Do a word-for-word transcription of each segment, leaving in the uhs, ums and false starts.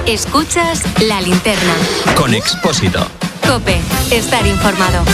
Escuchas La Linterna. Con Expósito. COPE. Estar informado.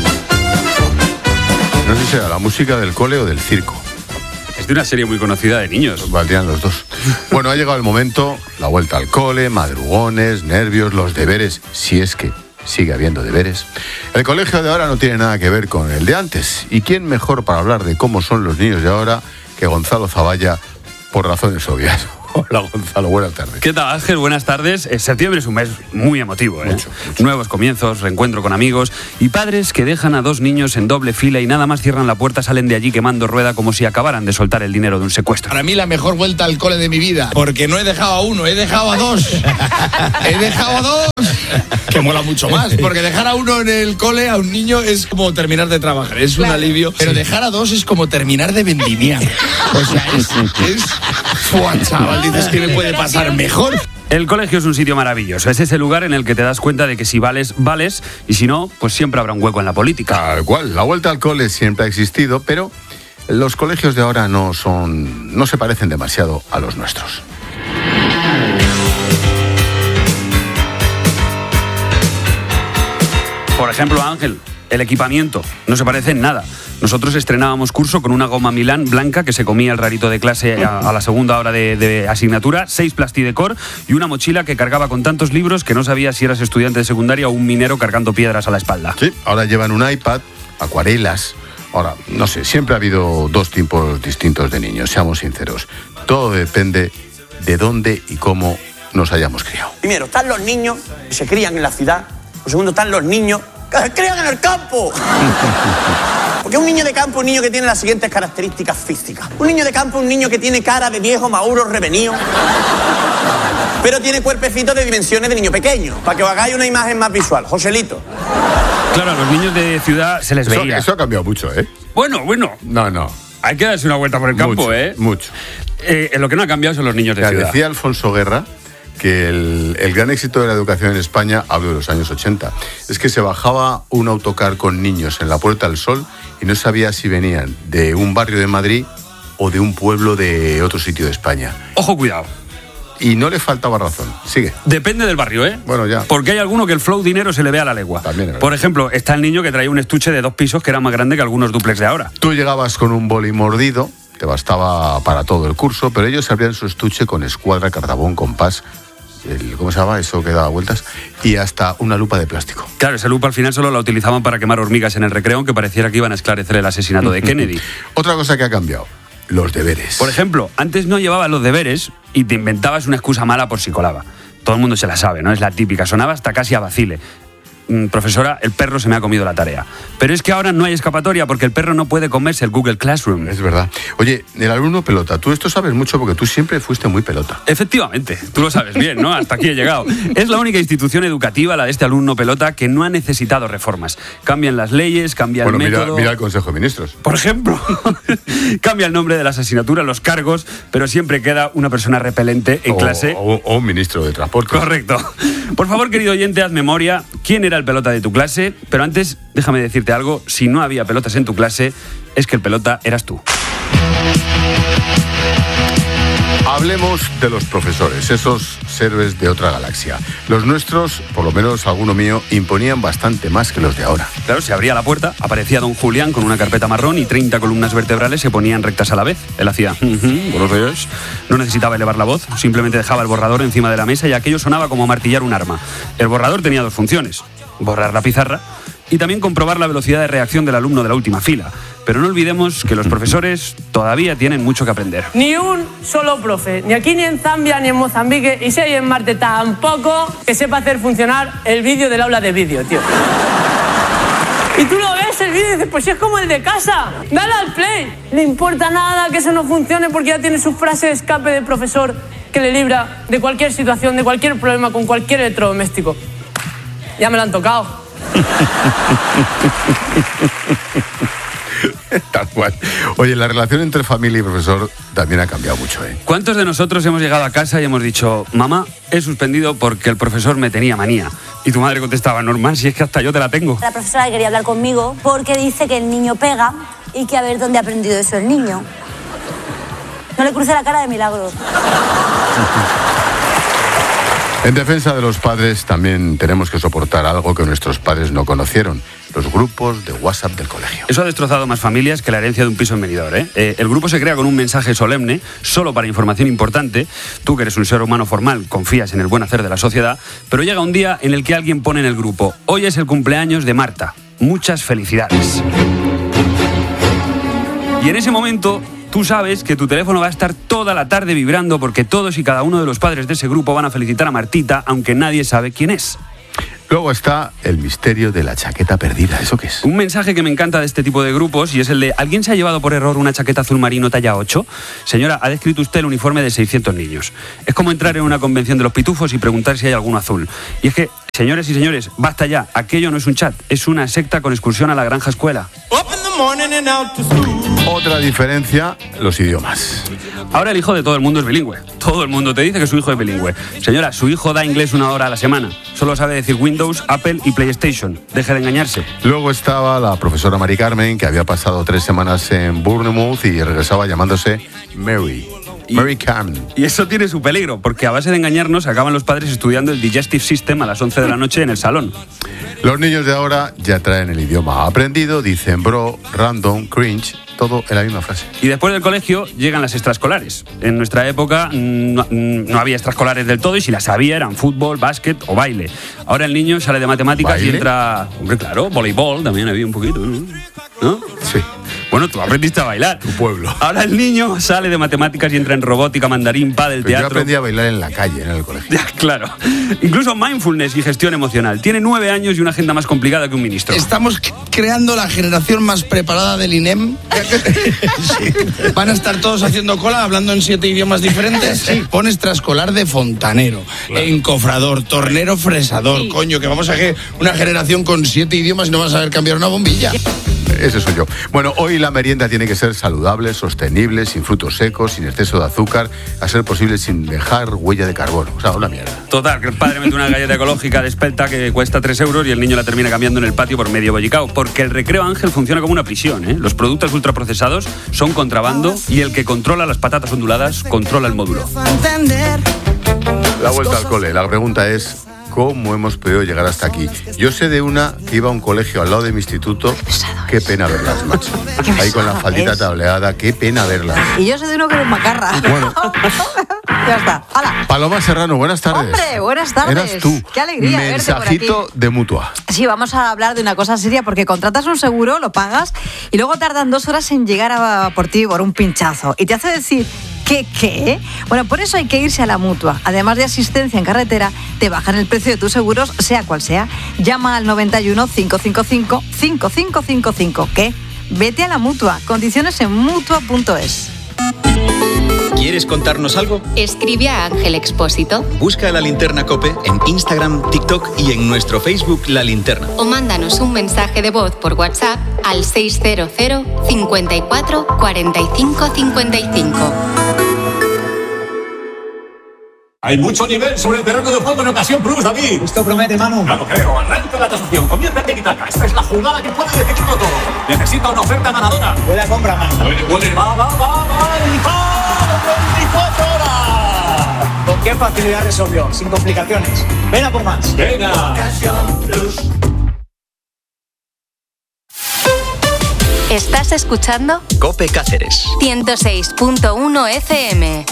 No sé si era la música del cole o del circo. Es de una serie muy conocida de niños. Valdrían los dos. Bueno, ha llegado el momento, la vuelta al cole, madrugones, nervios, los deberes, si es que sigue habiendo deberes. El colegio de ahora no tiene nada que ver con el de antes. ¿Y quién mejor para hablar de cómo son los niños de ahora que Gonzalo Zavalla, por razones obvias? Hola, Gonzalo, buenas tardes. ¿Qué tal, Ángel? Buenas tardes. Eh, Septiembre es un mes muy emotivo, ¿eh? Mucho, mucho. Nuevos comienzos, reencuentro con amigos y padres que dejan a dos niños en doble fila y nada más cierran la puerta, salen de allí quemando rueda como si acabaran de soltar el dinero de un secuestro. Para mí la mejor vuelta al cole de mi vida, porque no he dejado a uno, he dejado a dos. He dejado a dos, que mola mucho más, porque dejar a uno en el cole, a un niño, es como terminar de trabajar, es un alivio. Pero dejar a dos es como terminar de vendimiar. O sea, es... es... ¡Fua, chaval! Dices que me puede pasar mejor. El colegio es un sitio maravilloso. Es ese lugar en el que te das cuenta de que si vales, vales, y si no, pues siempre habrá un hueco en la política. Tal cual, la vuelta al cole siempre ha existido, pero los colegios de ahora no son, no se parecen demasiado a los nuestros. Por ejemplo, Ángel, el equipamiento no se parece en nada. Nosotros estrenábamos curso con una goma Milán blanca que se comía el rarito de clase a, a la segunda hora de, de asignatura, seis plastidecor y una mochila que cargaba con tantos libros que no sabías si eras estudiante de secundaria o un minero cargando piedras a la espalda. Sí, ahora llevan un iPad, acuarelas. Ahora, no sé, siempre ha habido dos tipos distintos de niños, seamos sinceros. Todo depende de dónde y cómo nos hayamos criado. Primero, están los niños que se crían en la ciudad. Por segundo, están los niños que se crían en el campo. Porque un niño de campo es un niño que tiene las siguientes características físicas. Un niño de campo es un niño que tiene cara de viejo maduro revenido, pero tiene cuerpecito de dimensiones de niño pequeño. Para que os hagáis una imagen más visual. Joselito. Claro, a los niños de ciudad se les Eso, veía. eso ha cambiado mucho, ¿eh? Bueno, bueno. No, no. Hay que darse una vuelta por el campo, mucho, ¿eh? Mucho. Eh, lo que no ha cambiado son los niños de Ya ciudad. decía Alfonso Guerra que el, el gran éxito de la educación en España, hablo de los años ochenta, es que se bajaba un autocar con niños en la Puerta del Sol y no sabía si venían de un barrio de Madrid o de un pueblo de otro sitio de España. Ojo, cuidado. Y no le faltaba razón. Sigue. Depende del barrio, ¿eh? Bueno, ya. Porque hay alguno que el flow dinero se le ve a la legua. También es verdad. Por ejemplo, está el niño que traía un estuche de dos pisos que era más grande que algunos dúplex de ahora. Tú llegabas con un boli mordido, te bastaba para todo el curso, pero ellos abrían su estuche con escuadra, cardabón, compás, el, ¿cómo se llama? Eso que daba vueltas, y hasta una lupa de plástico. Claro, esa lupa al final solo la utilizaban para quemar hormigas en el recreo, aunque pareciera que iban a esclarecer el asesinato de Kennedy. Otra cosa que ha cambiado, los deberes. Por ejemplo, antes no llevabas los deberes y te inventabas una excusa mala por si colaba. Todo el mundo se la sabe, ¿no? Es la típica, sonaba hasta casi a vacile. Mm, profesora, el perro se me ha comido la tarea. Pero es que ahora no hay escapatoria porque el perro no puede comerse el Google Classroom. Es verdad. Oye, el alumno pelota, tú esto sabes mucho porque tú siempre fuiste muy pelota. Efectivamente, tú lo sabes bien, ¿no? Hasta aquí he llegado. Es la única institución educativa, la de este alumno pelota, que no ha necesitado reformas. Cambian las leyes, cambia Bueno, el mira, método... mira el Consejo de Ministros. Por ejemplo, cambia el nombre de las asignaturas, los cargos, pero siempre queda una persona repelente en o, clase. O, o un ministro de Transporte. Correcto. Por favor, querido oyente, haz memoria. ¿Quién era el pelota de tu clase? Pero antes, déjame decirte algo. Si no había pelotas en tu clase, es que el pelota eras tú. Hablemos de los profesores, esos héroes de otra galaxia. Los nuestros, por lo menos alguno mío, imponían bastante más que los de ahora. Claro, se abría la puerta, aparecía don Julián con una carpeta marrón y treinta columnas vertebrales se ponían rectas a la vez. Él hacía, uh-huh, buenos días. No necesitaba elevar la voz, simplemente dejaba el borrador encima de la mesa y aquello sonaba como martillar un arma. El borrador tenía dos funciones: borrar la pizarra y también comprobar la velocidad de reacción del alumno de la última fila. Pero no olvidemos que los profesores todavía tienen mucho que aprender. Ni un solo profe, ni aquí, ni en Zambia, ni en Mozambique, y si hay en Marte tampoco, que sepa hacer funcionar el vídeo del aula de vídeo, tío. Y tú lo ves el vídeo y dices, pues si es como el de casa, dale al play. No le importa nada que eso no funcione porque ya tiene su frase de escape de profesor que le libra de cualquier situación, de cualquier problema con cualquier electrodoméstico. Ya me lo han tocado. Tal cual. Oye, la relación entre familia y profesor también ha cambiado mucho, ¿eh? ¿Cuántos de nosotros hemos llegado a casa y hemos dicho, mamá, he suspendido porque el profesor me tenía manía? Y tu madre contestaba, normal, si es que hasta yo te la tengo. La profesora quería hablar conmigo porque dice que el niño pega y que a ver dónde ha aprendido eso el niño. No le cruce la cara de milagro. En defensa de los padres también tenemos que soportar algo que nuestros padres no conocieron: los grupos de WhatsApp del colegio. Eso ha destrozado más familias que la herencia de un piso en Benidorm, ¿eh? Eh, el grupo se crea con un mensaje solemne, solo para información importante. Tú, que eres un ser humano formal, confías en el buen hacer de la sociedad, pero llega un día en el que alguien pone en el grupo: hoy es el cumpleaños de Marta. Muchas felicidades. Y en ese momento tú sabes que tu teléfono va a estar toda la tarde vibrando porque todos y cada uno de los padres de ese grupo van a felicitar a Martita, aunque nadie sabe quién es. Luego está el misterio de la chaqueta perdida. ¿Eso qué es? Un mensaje que me encanta de este tipo de grupos y es el de: ¿alguien se ha llevado por error una chaqueta azul marino talla ocho? Señora, ha descrito usted el uniforme de seiscientos niños. Es como entrar en una convención de los pitufos y preguntar si hay alguno azul. Y es que, señores y señores, basta ya. Aquello no es un chat, es una secta con excursión a la granja escuela. Otra diferencia, los idiomas. Ahora el hijo de todo el mundo es bilingüe. Todo el mundo te dice que su hijo es bilingüe. Señora, su hijo da inglés una hora a la semana. Solo sabe decir Windows, Apple y PlayStation. Deje de engañarse. Luego estaba la profesora Mari Carmen, que había pasado tres semanas en Bournemouth y regresaba llamándose Mary. Y, Mary Carmen. Y eso tiene su peligro, porque a base de engañarnos acaban los padres estudiando el Digestive System a las once de la noche en el salón. Los niños de ahora ya traen el idioma aprendido, dicen bro, random, cringe, todo en la misma frase. Y después del colegio llegan las extraescolares. En nuestra época no, no había extraescolares del todo y si las había eran fútbol, básquet o baile. Ahora el niño sale de matemáticas ¿Baile? y entra... Hombre, claro, voleibol también había un poquito, ¿no? ¿No? Sí. Bueno, tú aprendiste a bailar. Tu pueblo. Ahora el niño sale de matemáticas y entra en robótica, mandarín, pádel, Pero teatro. yo aprendí a bailar en la calle, en el colegio. Ya, claro. Incluso mindfulness y gestión emocional. Tiene nueve años y una agenda más complicada que un ministro. Estamos c- creando la generación más preparada del I N E M. Sí. Van a estar todos haciendo cola, hablando en siete idiomas diferentes. Sí. Pon extraescolar de fontanero, claro. Encofrador, tornero, fresador. Sí. Coño, que vamos a que una generación con siete idiomas y no vas a saber cambiar una bombilla. Ese soy yo. Bueno, hoy la merienda tiene que ser saludable, sostenible, sin frutos secos, sin exceso de azúcar, a ser posible sin dejar huella de carbono. O sea, una mierda. Total, que el padre mete una galleta ecológica de espelta que cuesta tres euros y el niño la termina cambiando en el patio por medio bollicao. Porque el Recreo Ángel funciona como una prisión, ¿eh? Los productos ultraprocesados son contrabando y el que controla las patatas onduladas controla el módulo. La vuelta al cole. La pregunta es: ¿cómo hemos podido llegar hasta aquí? Yo sé de una que iba a un colegio al lado de mi instituto. Qué pena verlas, macho. Ahí con la faldita tableada, qué pena verlas. Y yo sé de uno que es macarra. Bueno. Ya está. ¡Hala! Paloma Serrano, buenas tardes. Hombre, buenas tardes. Eras tú. Qué alegría verte por aquí. Mensajito de Mutua. Sí, vamos a hablar de una cosa seria porque contratas un seguro, lo pagas y luego tardan dos horas en llegar a por ti por un pinchazo. Y te hace decir... ¿Qué, qué? Bueno, por eso hay que irse a la Mutua. Además de asistencia en carretera, te bajan el precio de tus seguros, sea cual sea. Llama al noventa y uno, cinco cinco cinco, cinco cinco cinco cinco. ¿Qué? Vete a la Mutua. Condiciones en mutua punto es. ¿Quieres contarnos algo? Escribe a Ángel Expósito. Busca La Linterna COPE en Instagram, TikTok y en nuestro Facebook La Linterna. O mándanos un mensaje de voz por WhatsApp al seis cero cero, cincuenta y cuatro, cuarenta y cinco, cincuenta y cinco. Hay mucho nivel sobre el terreno de juego en ocasión Plus, David. Esto promete, Manu. Ya lo creo. Arranca la tasación. Comienza el tiki-taka. Esta es la jugada que puede decidirlo todo. Necesita una oferta ganadora. Buena compra, Manu. Puede, puede. Va, va, va, va. El veinticuatro horas. ¿Con qué facilidad resolvió? Sin complicaciones. Ven a por más. Venga. Ocasión Plus. ¿Estás escuchando? COPE Cáceres. ciento seis punto uno F M.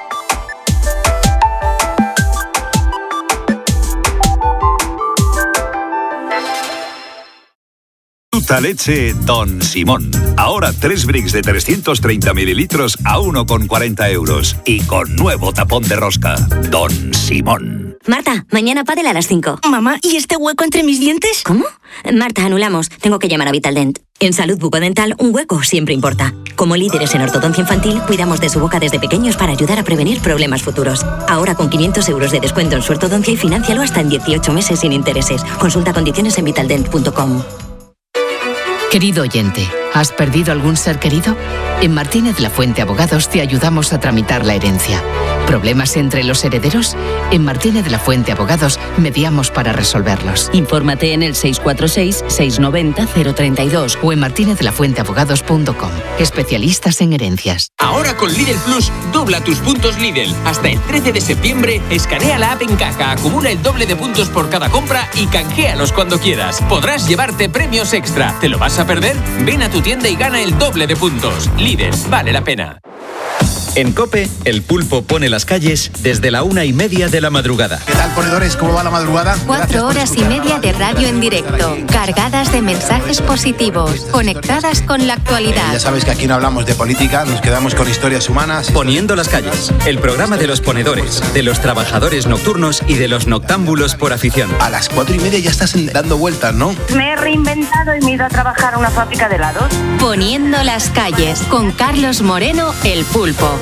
Fruta leche Don Simón. Ahora tres bricks de trescientos treinta mililitros a uno con cuarenta euros. Y con nuevo tapón de rosca. Don Simón. Marta, mañana pádel a las cinco. Mamá, ¿y este hueco entre mis dientes? ¿Cómo? Marta, anulamos. Tengo que llamar a Vitaldent. En salud bucodental, un hueco siempre importa. Como líderes en ortodoncia infantil, cuidamos de su boca desde pequeños para ayudar a prevenir problemas futuros. Ahora con quinientos euros de descuento en su ortodoncia y fináncialo hasta en dieciocho meses sin intereses. Consulta condiciones en vitaldent punto com. Querido oyente, ¿Has perdido algún ser querido? En Martínez La Fuente Abogados te ayudamos a tramitar la herencia. ¿Problemas entre los herederos? En Martínez La Fuente Abogados mediamos para resolverlos. Infórmate en el seis cuatro seis, seis nueve cero, cero tres dos o en martinez de la fuente abogados punto com. Especialistas en herencias. Ahora con Lidl Plus, dobla tus puntos Lidl. Hasta el trece de septiembre, escanea la app en caja, acumula el doble de puntos por cada compra y canjealos cuando quieras. Podrás llevarte premios extra. ¿Te lo vas a perder? Ven a tu tienda y gana el doble de puntos. Lidl, vale la pena. En COPE, el pulpo pone las calles desde la una y media de la madrugada. ¿Qué tal, ponedores? ¿Cómo va la madrugada? Cuatro horas y media de radio en directo, cargadas de mensajes positivos, conectadas con la actualidad. Eh, ya sabes que aquí no hablamos de política, nos quedamos con historias humanas. Poniendo las calles, el programa de los ponedores, de los trabajadores nocturnos y de los noctámbulos por afición. A las cuatro y media ya estás dando vueltas, ¿no? Me he reinventado y me he ido a trabajar a una fábrica de helados. Poniendo las calles, con Carlos Moreno, el pulpo.